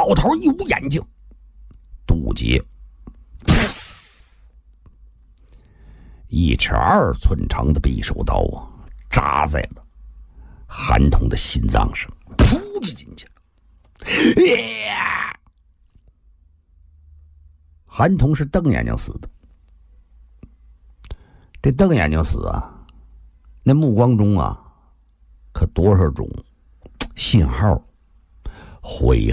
老头一捂眼睛，渡劫，1尺2寸长的匕首刀啊，扎在了韩童的心脏上，噗就进去了。韩童是瞪眼睛死的。这瞪眼睛死啊，那目光中啊，可多少种信号，灰